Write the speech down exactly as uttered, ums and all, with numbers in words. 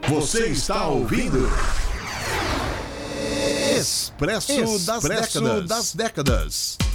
Você está ouvindo Expresso, Expresso das, décadas. das Décadas.